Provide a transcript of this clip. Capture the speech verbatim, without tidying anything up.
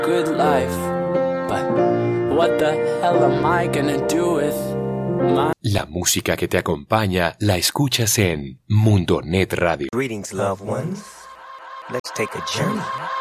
good life, but what the hell am I gonna do with my... La música que te acompaña la escuchas en Mundonet Radio. Greetings, loved ones. Let's take a journey.